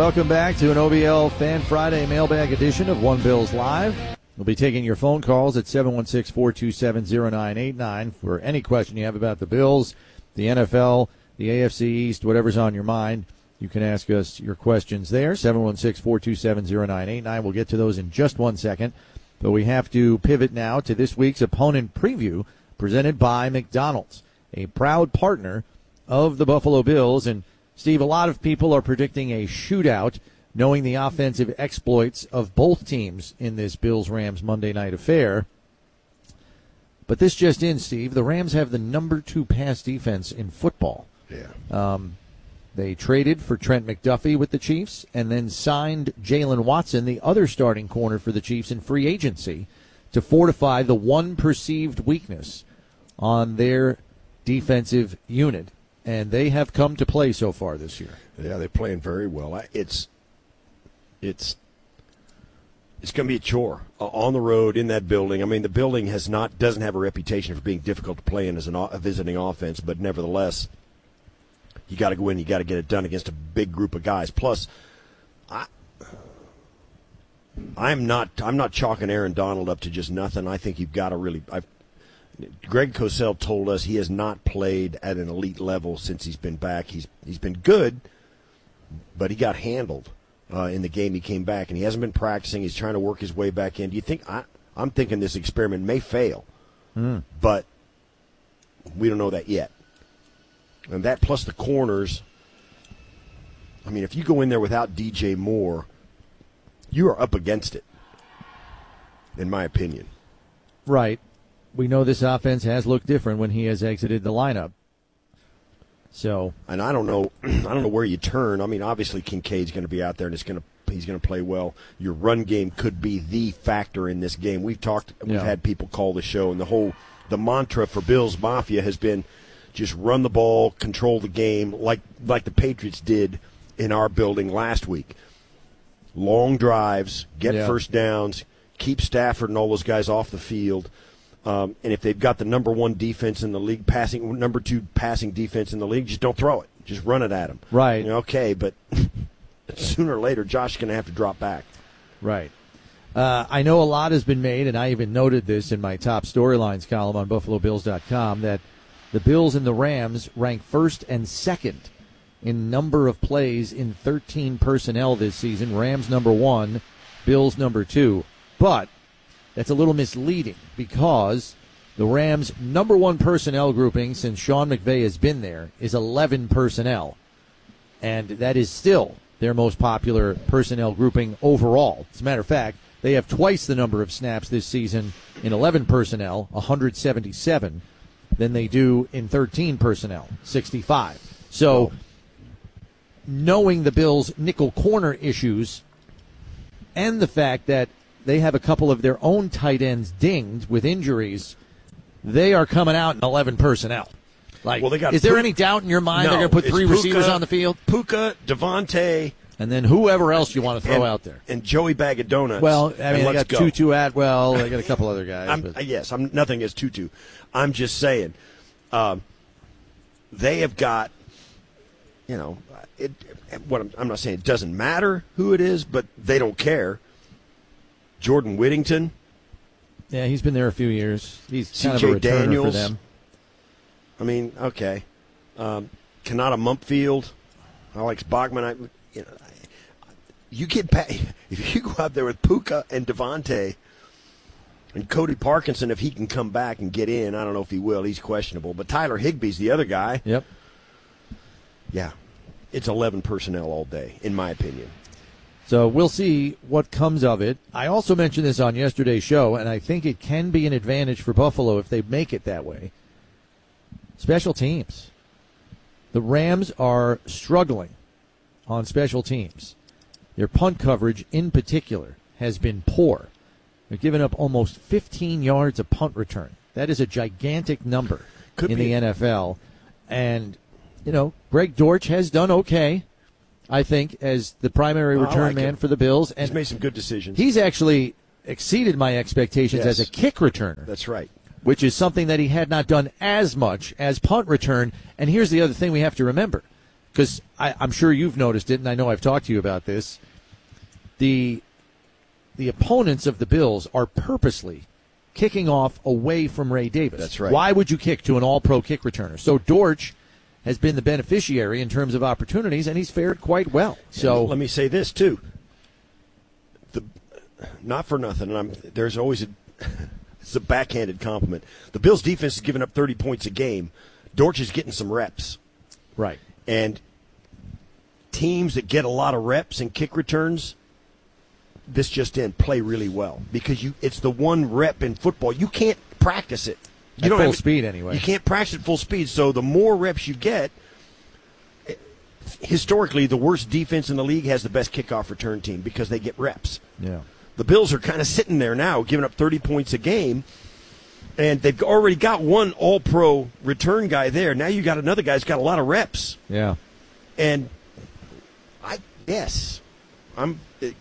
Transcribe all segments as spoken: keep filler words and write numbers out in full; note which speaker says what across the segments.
Speaker 1: welcome back to an O B L Fan Friday mailbag edition of One Bills Live. We'll be taking your phone calls at seven one six, four two seven, zero nine eight nine for any question you have about the Bills, the N F L, the A F C East, whatever's on your mind. You can ask us your questions there, seven one six, four two seven, zero nine eight nine. We'll get to those in just one second. But we have to pivot now to this week's opponent preview presented by McDonald's, a proud partner of the Buffalo Bills. And, Steve, a lot of people are predicting a shootout, knowing the offensive exploits of both teams in this Bills-Rams Monday night affair. But this just in, Steve, the Rams have the number two pass defense in football.
Speaker 2: Yeah.
Speaker 1: Um, they traded for Trent McDuffie with the Chiefs and then signed Jalen Watson, the other starting corner for the Chiefs, in free agency to fortify the one perceived weakness on their defensive unit. And they have come to play so far this year.
Speaker 2: Yeah, they're playing very well. It's it's it's going to be a chore uh, on the road in that building. I mean, the building has not doesn't have a reputation for being difficult to play in as an, a visiting offense, but nevertheless, you got to go in, you got to get it done against a big group of guys. Plus, I I'm not I'm not chalking Aaron Donald up to just nothing. I think you've got to really. I've, Greg Cosell told us he has not played at an elite level since he's been back. He's he's been good, but he got handled uh, in the game he came back, and he hasn't been practicing. He's trying to work his way back in. Do you think I, I'm thinking this experiment may fail,
Speaker 1: mm.
Speaker 2: but we don't know that yet. And that plus the corners. I mean, if you go in there without D J Moore, you are up against it, in my opinion.
Speaker 1: Right. We know this offense has looked different when he has exited the lineup. So,
Speaker 2: and I don't know, I don't know where you turn. I mean, obviously Kincaid's going to be out there, and it's going to he's going to play well. Your run game could be the factor in this game. We've talked, we've
Speaker 1: yeah.
Speaker 2: had people call the show, and the whole the mantra for Bills Mafia has been just run the ball, control the game, like like the Patriots did in our building last week. Long drives, get
Speaker 1: yeah.
Speaker 2: first downs, keep Stafford and all those guys off the field. Um, and if they've got the number one defense in the league, passing number two passing defense in the league, just don't throw it. Just run it at them.
Speaker 1: Right.
Speaker 2: You know, okay, but sooner or later, Josh is going to have to drop back.
Speaker 1: Right. Uh, I know a lot has been made, and I even noted this in my top storylines column on Buffalo Bills dot com, that the Bills and the Rams rank first and second in number of plays in thirteen personnel this season. Rams number one, Bills number two. But that's a little misleading because the Rams' number one personnel grouping since Sean McVay has been there is eleven personnel. And that is still their most popular personnel grouping overall. As a matter of fact, they have twice the number of snaps this season in eleven personnel, one hundred seventy-seven, than they do in thirteen personnel, sixty-five. So, knowing the Bills' nickel corner issues and the fact that they have a couple of their own tight ends dinged with injuries, they are coming out in eleven personnel. Like,
Speaker 2: well, they got
Speaker 1: is there
Speaker 2: Puka.
Speaker 1: any doubt in your mind
Speaker 2: No,
Speaker 1: they're going to put three
Speaker 2: Puka,
Speaker 1: receivers on the field?
Speaker 2: Puka, Devontae,
Speaker 1: and then whoever else you want to throw
Speaker 2: and,
Speaker 1: out there.
Speaker 2: And Joey Bag of Donuts.
Speaker 1: Well, I mean, they got
Speaker 2: go.
Speaker 1: Tutu Atwell. They got a couple other guys.
Speaker 2: I'm,
Speaker 1: but.
Speaker 2: Yes, I'm nothing against Tutu. I'm just saying um, they have got, you know, it, what I'm, I'm not saying it doesn't matter who it is, but they don't care. Jordan Whittington.
Speaker 1: Yeah, he's been there a few years. He's
Speaker 2: C J
Speaker 1: kind of a returner
Speaker 2: Daniels.
Speaker 1: for them.
Speaker 2: I mean, okay. Um, Kanata Mumpfield, Alex Bachman. I, you know, you get back, if you go out there with Puka and Devontae and Cody Parkinson, if he can come back and get in, I don't know if he will. He's questionable. But Tyler Higbee's the other guy.
Speaker 1: Yep.
Speaker 2: Yeah, it's eleven personnel all day, in my opinion.
Speaker 1: So we'll see what comes of it. I also mentioned this on yesterday's show, and I think it can be an advantage for Buffalo if they make it that way. Special teams. The Rams are struggling on special teams. Their punt coverage, in particular, has been poor. They've given up almost fifteen yards a punt return. That is a gigantic number
Speaker 2: Could
Speaker 1: in
Speaker 2: be.
Speaker 1: the N F L. And, you know, Greg Dortch has done okay, I think, as the primary
Speaker 2: I
Speaker 1: return
Speaker 2: like
Speaker 1: man
Speaker 2: him.
Speaker 1: for the Bills. And
Speaker 2: He's made some good decisions.
Speaker 1: he's actually exceeded my expectations
Speaker 2: Yes.
Speaker 1: as a kick returner.
Speaker 2: That's right.
Speaker 1: Which is something that he had not done as much as punt return. And here's the other thing we have to remember. because I'm sure you've noticed it, and I know I've talked to you about this. The the opponents of the Bills are purposely kicking off away from Ray Davis.
Speaker 2: That's right.
Speaker 1: Why would you kick to an all-pro kick returner? So Dortch has been the beneficiary in terms of opportunities, and he's fared quite well. So
Speaker 2: and let me say this, too. The Not for nothing, and I'm, there's always a, it's a backhanded compliment. The Bills' defense is giving up thirty points a game. Dortch is getting some reps.
Speaker 1: Right.
Speaker 2: And teams that get a lot of reps and kick returns, this just in, play really well because you it's the one rep in football. You can't practice it. You
Speaker 1: At
Speaker 2: don't
Speaker 1: full
Speaker 2: have,
Speaker 1: speed anyway.
Speaker 2: You can't practice at full speed. So the more reps you get, historically, the worst defense in the league has the best kickoff return team because they get reps.
Speaker 1: Yeah.
Speaker 2: The Bills are kind of sitting there now, giving up thirty points a game, and they've already got one all-pro return guy there. Now you got another guy who's got a lot of reps.
Speaker 1: Yeah.
Speaker 2: And I yes, I'm.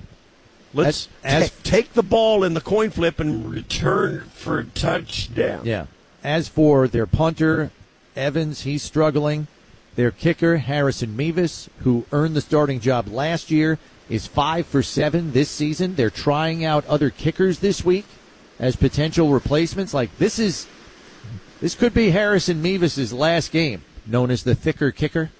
Speaker 2: Let's
Speaker 1: as, as,
Speaker 2: t- take the ball in the coin flip and return for a touchdown.
Speaker 1: Yeah. As for their punter, Evans, he's struggling. Their kicker, Harrison Mevis, who earned the starting job last year, is five for seven this season. They're trying out other kickers this week as potential replacements. Like this is, this could be Harrison Mevis's last game, known as the thicker kicker.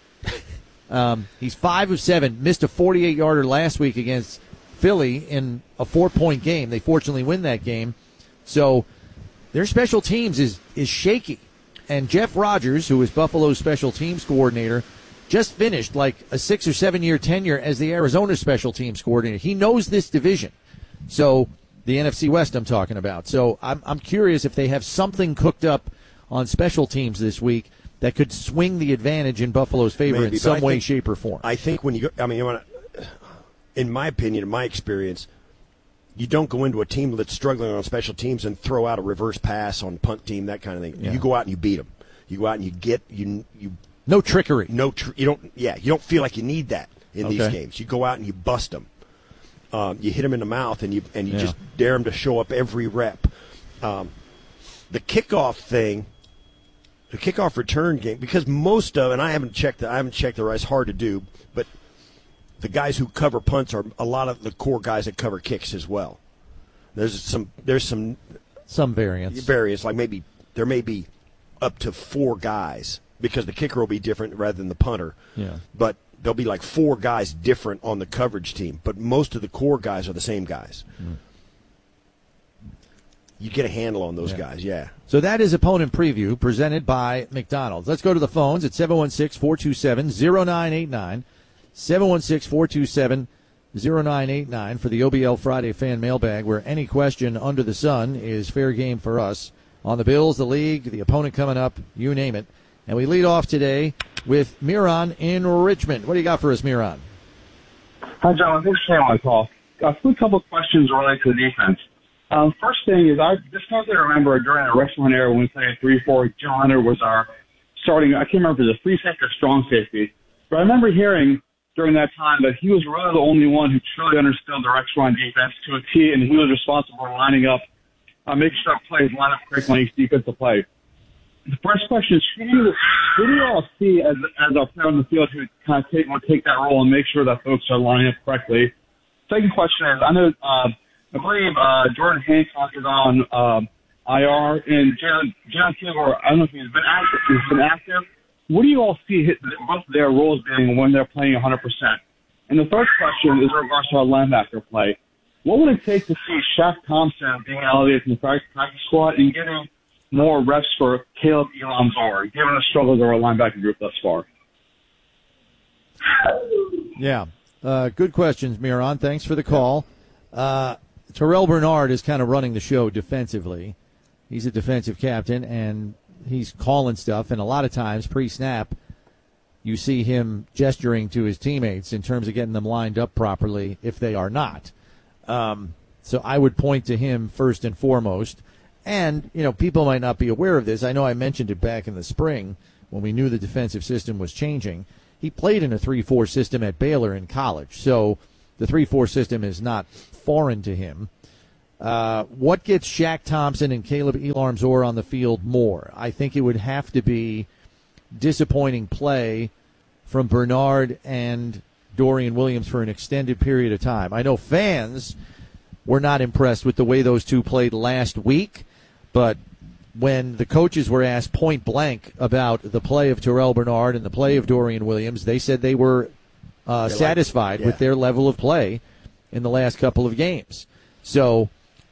Speaker 1: um, he's five of seven, missed a forty-eight yarder last week against Philly in a four-point game. They fortunately win that game. So their special teams is is shaky. And Jeff Rogers, who is Buffalo's special teams coordinator, just finished like a six- or seven-year tenure as the Arizona special teams coordinator. He knows this division. So the N F C West I'm talking about. So I'm I'm curious if they have something cooked up on special teams this week that could swing the advantage in Buffalo's favor
Speaker 2: Maybe,
Speaker 1: in some way,
Speaker 2: think,
Speaker 1: shape, or form.
Speaker 2: I think when you go, I mean, you wanna, in my opinion, in my experience, you don't go into a team that's struggling on special teams and throw out a reverse pass on punt team, that kind of thing.
Speaker 1: Yeah.
Speaker 2: You go out and you beat them. You go out and you get you you
Speaker 1: no trickery.
Speaker 2: No, tr- you don't. Yeah, you don't feel like you need that in
Speaker 1: okay.
Speaker 2: these games. You go out and you bust them. Um, you hit them in the mouth and you and you
Speaker 1: yeah.
Speaker 2: just dare them to show up every rep. Um, the kickoff thing, the kickoff return game, because most of and I haven't checked. The, I haven't checked the. It's hard to do, but the guys who cover punts are a lot of the core guys that cover kicks as well. There's some there's some
Speaker 1: some variance
Speaker 2: variance like maybe there may be up to four guys because the kicker will be different rather than the punter.
Speaker 1: Yeah.
Speaker 2: But there'll be like four guys different on the coverage team, but most of the core guys are the same guys. Mm. You get a handle on those yeah. guys, yeah.
Speaker 1: So that is Opponent Preview presented by McDonald's. Let's go to the phones at seven one six, four two seven, zero nine eight nine. seven one six, four two seven, zero nine eight nine for the O B L Friday Fan Mailbag, where any question under the sun is fair game for us on the Bills, the league, the opponent coming up, you name it. And we lead off today with Miran in Richmond. What do you got for us, Miran?
Speaker 3: Hi, John. Thanks for taking my call. A quick couple of questions related to the defense. Um, first thing is, I distinctly remember during the wrestling era when we played three four, Jim Leonard was our starting, I can't remember if it was a free safety or strong safety, but I remember hearing during that time that he was really the only one who truly understood the Rex Ryan defense to a T, and he was responsible for lining up, uh, making sure plays line up correctly on each defensive play. The first question is, who do you, who do you all see as as our player on the field who kind of take, will take that role and make sure that folks are lining up correctly? Second question is, I know, uh, I believe uh, Jordan Hancock is on um, I R, and John John Kilgore, I don't know if he's been active. He's been active. What do you all see hit both of their roles being when they're playing one hundred percent? And the third question is in regards to our linebacker play. What would it take to see Shaq Thompson being elevated from the practice squad and getting more reps for Caleb Elam-Zor, given the struggles of our linebacker group thus far?
Speaker 1: Yeah. Uh, good questions, Miran. Thanks for the call. Uh, Terrell Bernard is kind of running the show defensively. He's a defensive captain, and he's calling stuff, and a lot of times pre-snap you see him gesturing to his teammates in terms of getting them lined up properly if they are not. Um, so I would point to him first and foremost. And, you know, people might not be aware of this. I know I mentioned it back in the spring when we knew the defensive system was changing. He played in a three four system at Baylor in college, so the three four system is not foreign to him. Uh, what gets Shaq Thompson and Caleb Elam-Zor on the field more? I think it would have to be disappointing play from Bernard and Dorian Williams for an extended period of time. I know fans were not impressed with the way those two played last week, but when the coaches were asked point blank about the play of Terrell Bernard and the play of Dorian Williams, they said they were uh, satisfied like, yeah. with their level of play in the last couple of games. So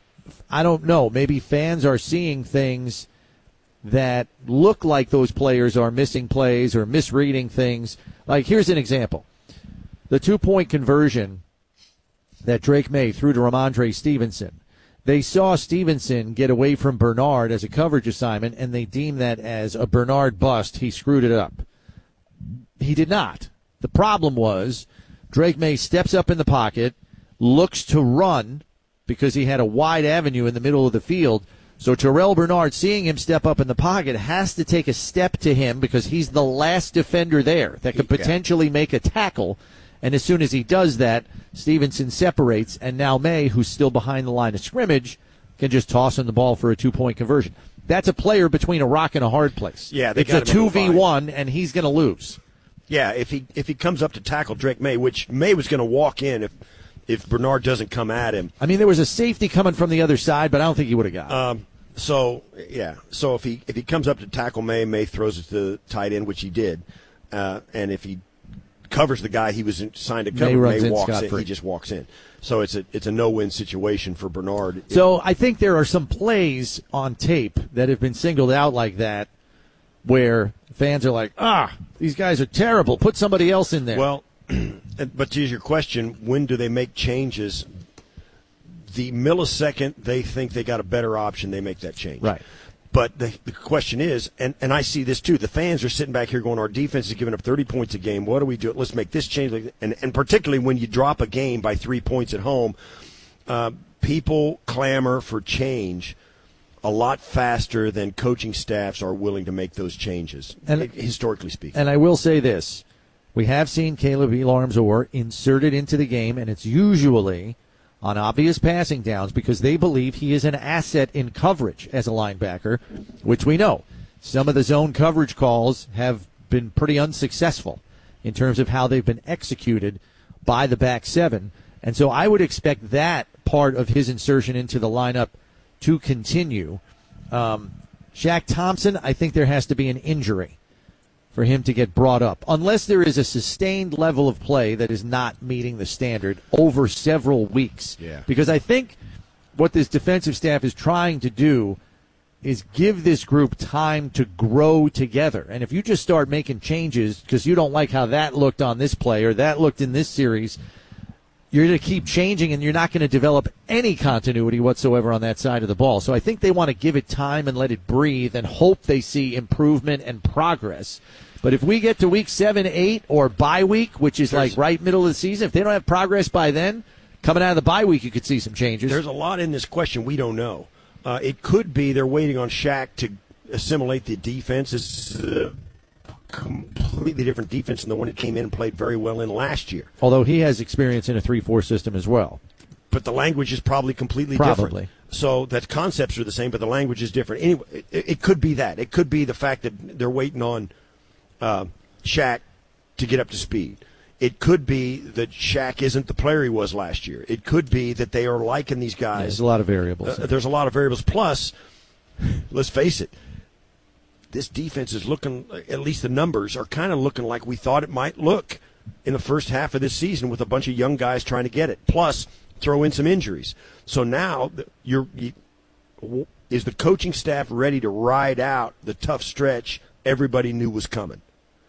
Speaker 1: I don't know. Maybe fans are seeing things that look like those players are missing plays or misreading things. Like, here's an example. The two-point conversion that Drake May threw to Ramondre Stevenson. They saw Stevenson get away from Bernard as a coverage assignment, and they deemed that as a Bernard bust. He screwed it up. He did not. The problem was Drake May steps up in the pocket, looks to run because he had a wide avenue in the middle of the field. So Terrell Bernard, seeing him step up in the pocket, has to take a step to him because he's the last defender there that could potentially make a tackle. And as soon as he does that, Stevenson separates, and now May, who's still behind the line of scrimmage, can just toss him the ball for a two-point conversion. That's a player between a rock and a hard place.
Speaker 2: Yeah, they
Speaker 1: it's a two v one, and he's going to lose.
Speaker 2: Yeah, if he if he comes up to tackle Drake May, which May was going to walk in if if Bernard doesn't come at him.
Speaker 1: I mean, there was a safety coming from the other side, but I don't think he would have got it.
Speaker 2: Um, so yeah, so if he if he comes up to tackle May, May throws it to the tight end, which he did, uh, and if he covers the guy he was signed to cover,
Speaker 1: May,
Speaker 2: May
Speaker 1: in
Speaker 2: walks in,
Speaker 1: free.
Speaker 2: he just walks in. So it's a it's a no-win situation for Bernard.
Speaker 1: So I think there are some plays on tape that have been singled out like that where fans are like, ah, these guys are terrible. Put somebody else in there.
Speaker 2: Well, but to your question, when do they make changes? The millisecond they think they got a better option, they make that change.
Speaker 1: Right.
Speaker 2: But the, the question is, and, and I see this too, the fans are sitting back here going, our defense is giving up thirty points a game. What do we do? Let's make this change. And, and particularly when you drop a game by three points at home, uh, people clamor for change a lot faster than coaching staffs are willing to make those changes, and, historically speaking.
Speaker 1: And I will say this. We have seen Caleb Elarms-Orr inserted into the game, and it's usually on obvious passing downs because they believe he is an asset in coverage as a linebacker, which we know. Some of the zone coverage calls have been pretty unsuccessful in terms of how they've been executed by the back seven. And so I would expect that part of his insertion into the lineup to continue. Um, Shaq Thompson, I think there has to be an injury for him to get brought up, unless there is a sustained level of play that is not meeting the standard over several weeks.
Speaker 2: Yeah.
Speaker 1: Because I think what this defensive staff is trying to do is give this group time to grow together. And if you just start making changes because you don't like how that looked on this play or that looked in this series, you're going to keep changing and you're not going to develop any continuity whatsoever on that side of the ball. So I think they want to give it time and let it breathe and hope they see improvement and progress. But if we get to week seven, eight, or bye week, which is there's, like right middle of the season, if they don't have progress by then, coming out of the bye week, you could see some changes.
Speaker 2: There's a lot in this question we don't know. Uh, it could be they're waiting on Shaq to assimilate the defense. It's a completely different defense than the one that came in and played very well in last year.
Speaker 1: Although he has experience in a three four system as well.
Speaker 2: But the language is probably completely
Speaker 1: probably.
Speaker 2: different. So that concepts are the same, but the language is different. Anyway, it, it could be that. It could be the fact that they're waiting on uh, Shaq to get up to speed. It could be that Shaq isn't the player he was last year. It could be that they are liking these guys.
Speaker 1: Yeah, there's a lot of variables.
Speaker 2: Uh, there's a lot of variables. Plus, let's face it, this defense is looking, at least the numbers are kind of looking like we thought it might look in the first half of this season with a bunch of young guys trying to get it. Plus, throw in some injuries. So now, you're, you, is the coaching staff ready to ride out the tough stretch everybody knew was coming?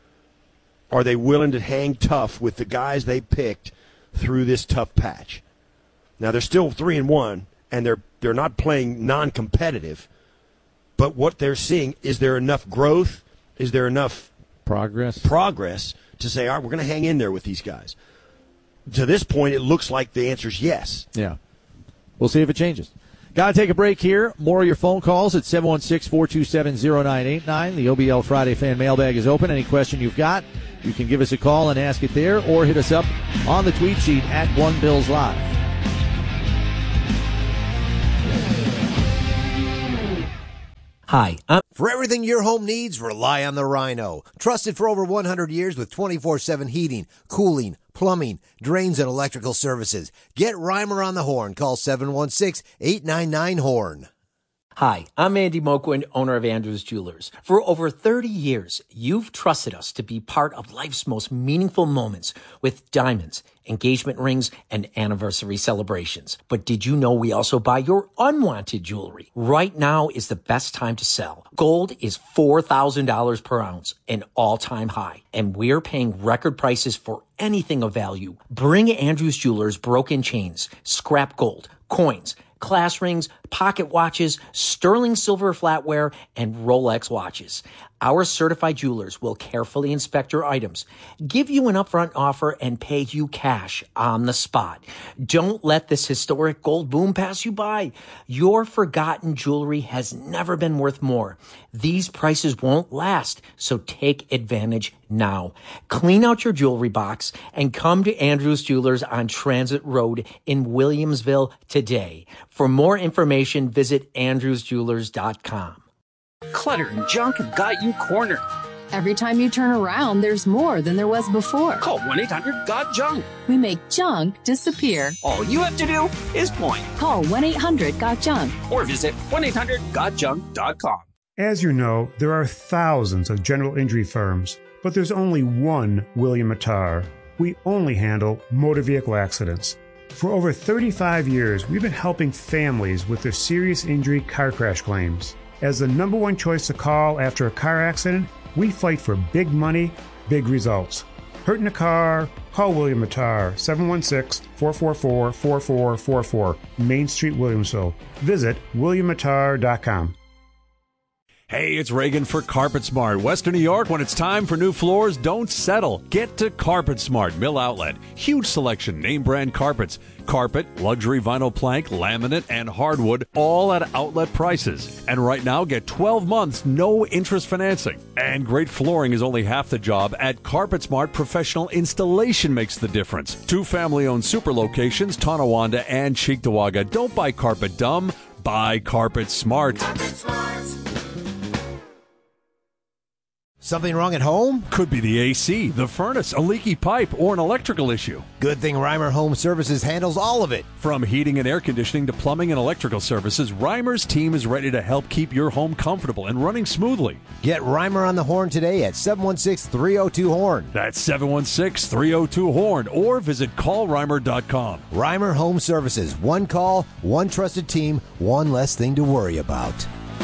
Speaker 2: Are they willing to hang tough with the guys they picked through this tough patch? Now they're still three and one, and they're they're not playing non-competitive. But what they're seeing, is there enough growth? Is there enough
Speaker 1: progress?
Speaker 2: Progress to say, all right, we're going to hang in there with these guys. To this point, it looks like the answer is yes.
Speaker 1: Yeah, we'll see if it changes. Got to take a break here. More of your phone calls at seven one six, four two seven, zero nine eight nine. The O B L Friday Fan Mailbag is open. Any question you've got, you can give us a call and ask it there, or hit us up on the tweet sheet at One Bills Live.
Speaker 4: Hi, I'm For everything your home needs, rely on the Rhino. Trusted for over one hundred years with twenty-four seven heating, cooling, plumbing, drains, and electrical services. Get Reimer on the horn. Call seven one six, eight nine nine, HORN.
Speaker 5: Hi, I'm Andy Moquin, owner of Andrews Jewelers. For over thirty years, you've trusted us to be part of life's most meaningful moments with diamonds, engagement rings, and anniversary celebrations. But did you know we also buy your unwanted jewelry? Right now is the best time to sell. Gold is four thousand dollars per ounce, an all-time high, and we're paying record prices for anything of value. Bring Andrews Jewelers broken chains, scrap gold, coins, class rings, pocket watches, sterling silver flatware, and Rolex watches. Our certified jewelers will carefully inspect your items, give you an upfront offer, and pay you cash on the spot. Don't let this historic gold boom pass you by. Your forgotten jewelry has never been worth more. These prices won't last, so take advantage now. Clean out your jewelry box and come to Andrews Jewelers on Transit Road in Williamsville today. For more information, visit andrews jewelers dot com.
Speaker 6: Clutter and junk have got you cornered.
Speaker 7: Every time you turn around, there's more than there was before.
Speaker 6: Call one eight hundred got junk.
Speaker 7: We make junk disappear.
Speaker 6: All you have to do is point.
Speaker 7: Call one eight hundred got junk.
Speaker 6: Or visit one eight hundred got junk dot com.
Speaker 8: As you know, there are thousands of general injury firms, but there's only one William Mattar. We only handle motor vehicle accidents. For over thirty-five years, we've been helping families with their serious injury car crash claims. As the number one choice to call after a car accident, we fight for big money, big results. Hurt in a car? Call William Mattar, seven one six, four four four, four four four four, Main Street, Williamsville. Visit william mattar dot com.
Speaker 9: Hey, it's Reagan for Carpet Smart. Western New York, when it's time for new floors, don't settle. Get to Carpet Smart, Mill Outlet. Huge selection, name brand carpets. Carpet, luxury vinyl plank, laminate, and hardwood, all at outlet prices. And right now, get twelve months, no interest financing. And great flooring is only half the job. At Carpet Smart, professional installation makes the difference. Two family-owned super locations, Tonawanda and Cheektowaga. Don't buy carpet dumb, buy Carpet Smart.
Speaker 4: Carpet Smart. Something wrong at home?
Speaker 9: Could be the A C, the furnace, a leaky pipe, or an electrical issue.
Speaker 4: Good thing Reimer Home Services handles all of it.
Speaker 9: From heating and air conditioning to plumbing and electrical services, Reimer's team is ready to help keep your home comfortable and running smoothly.
Speaker 4: Get Reimer on the horn today at seven one six, three oh two, HORN.
Speaker 9: That's seven one six, three oh two, HORN, or visit call reimer dot com.
Speaker 4: Reimer Home Services. One call, one trusted team, one less thing to worry about.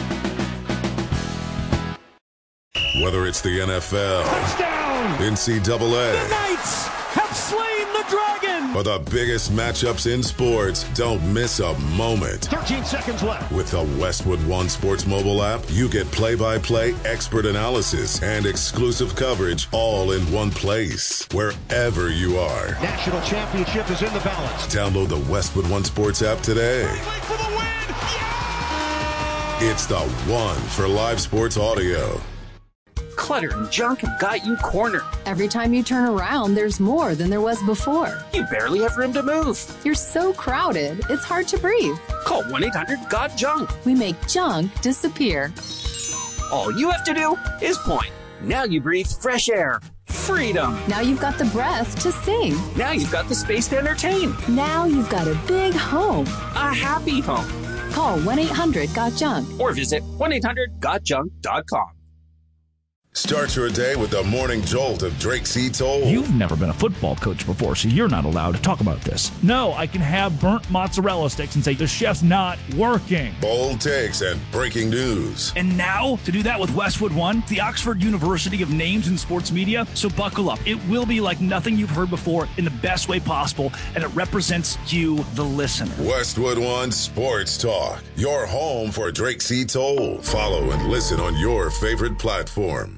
Speaker 10: Whether it's the N F L, touchdown, N C double A,
Speaker 11: the Knights have slain the dragon,
Speaker 10: or the biggest matchups in sports, don't miss a moment.
Speaker 11: thirteen seconds left.
Speaker 10: With the Westwood One Sports mobile app, you get play-by-play, expert analysis, and exclusive coverage all in one place, wherever you are.
Speaker 11: National championship is in the balance.
Speaker 10: Download the Westwood One Sports app today.
Speaker 11: For the win. Yeah!
Speaker 10: It's the one for live sports audio.
Speaker 6: Clutter and junk have got you cornered.
Speaker 7: Every time you turn around, there's more than there was before.
Speaker 6: You barely have room to move.
Speaker 7: You're so crowded, it's hard to breathe.
Speaker 6: Call one eight hundred got junk.
Speaker 7: We make junk disappear.
Speaker 6: All you have to do is point. Now you breathe fresh air. Freedom.
Speaker 7: Now you've got the breath to sing.
Speaker 6: Now you've got the space to entertain.
Speaker 7: Now you've got a big home.
Speaker 6: A happy home.
Speaker 7: Call one eight hundred got junk.
Speaker 6: Or visit one eight hundred got junk dot com.
Speaker 10: Start your day with the morning jolt of Drake C. Toll.
Speaker 12: You've never been a football coach before, so you're not allowed to talk about this. No, I can have burnt mozzarella sticks and say the chef's not working.
Speaker 10: Bold takes and breaking news.
Speaker 12: And now, to do that with Westwood One, the Oxford University of names in sports media, so buckle up. It will be like nothing you've heard before in the best way possible, and it represents you, the listener.
Speaker 10: Westwood One Sports Talk, your home for Drake C. Toll. Follow and listen on your favorite platform.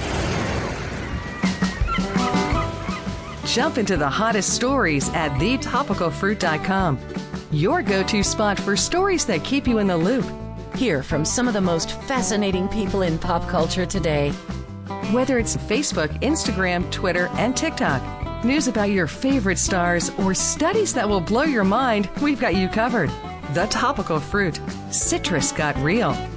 Speaker 13: Jump into the hottest stories at the topical fruit dot com. Your go-to spot for stories that keep you in the loop.
Speaker 14: Hear from some of the most fascinating people in pop culture today.
Speaker 13: Whether it's Facebook, Instagram, Twitter, and TikTok, news about your favorite stars, or studies that will blow your mind, we've got you covered. The Topical Fruit. Citrus got real.